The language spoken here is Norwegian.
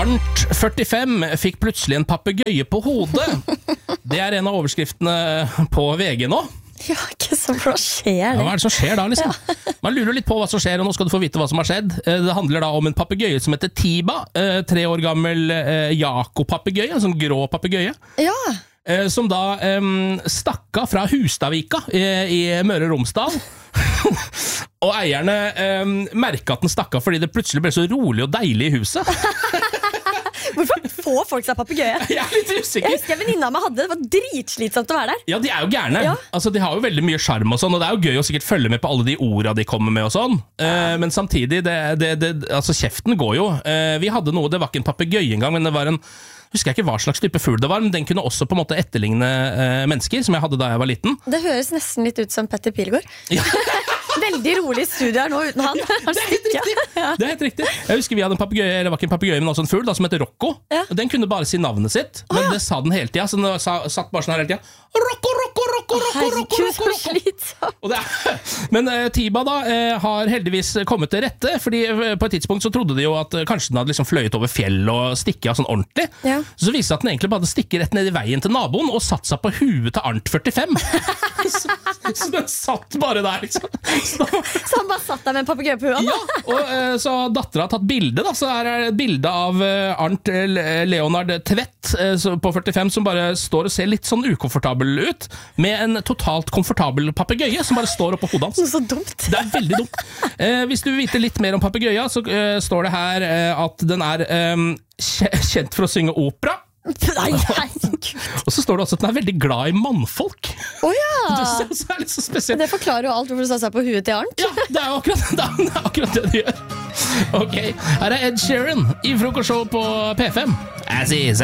Arnt 45 fikk plutselig en papegøye på hodet. Det er en av overskriftene på VG nå. Ja, ikke så bra skjer det. Ja, hva er det som skjer da, liksom? Man lurer litt på hva som skjer, og nå skal du få vite hva som har skjedd. Det handler da om en papegøye som heter Tiba, 3 år gammel Jako-papegøye, en sånn grå papegøye. Ja. Som da stakk av fra Hustadvika i Møre og Romsdal. Og eierne merket at den stakk av fordi det plutselig ble så rolig og deilig i huset. Hvorfor får folk seg papegøye? Jeg er litt usikker. Jeg husker en venninne av meg hadde, det var dritslitsomt å være der. Ja, de er jo gærne. Ja. Altså, de har jo veldig mye charm og sånn, og det er jo gøy å sikkert følge med på alle de ordene de kommer med og sånn. Men samtidig, altså kjeften går jo. Vi hadde noe, det var ikke en papegøye engang, men det var en, husker jeg ikke hva slags type fugl det var, men den kunne også på en måte etterligne mennesker, som jeg hadde da jeg var liten. Det høres nesten litt ut som Petter Pilgaard. Ja. Veldig rolig studio her nå uten han. Det er helt riktig. Det er helt riktig. Jeg husker vi hadde en papegøye, eller det var ikke en papegøye, men også en fugl da, som heter Rocco. Ja. Den kunne bare si navnet sitt, men det sa den hele tiden, så den satt bare sånn her hele tiden. Rocco, Rocco, Rocco, Rocco, Herregud, Rocco, så Rocco. slitsomt. Og men Tiba da har heldigvis kommet til rette, fordi på et tidspunkt så trodde de jo at kanskje den hadde liksom fløyet over fjell og stikket av sånn ordentlig. Ja. Så viste det seg at den egentlig bare hadde stikket rett ned i veien til naboen og satt seg på huet til Arnt 45. så den satt bare der, liksom. Så han bare satt der med en papegøye på huet? Ja, og så datteren har tatt bilde da, så her er et bilde av Arnt Leonard Tvedt på 45 som bare står og ser litt sånn ukomfortabel ut, med en totalt komfortabel papegøye som bare står oppå hodet hans. Så dumt. Det er veldig dumt. Hvis du vil vite litt mer om papegøya, så står det her at den er kjent for å synge opera. Nei, herregud. Og så står det også at den er veldig glad i mannfolk. Åja! Det er litt så spesielt. Det forklarer jo alt hvorfor du satt seg på huet til Arnt. Ja, det er jo akkurat det de gjør. Ok, her er Ed Sheeran i Frokostshow på P5. As is.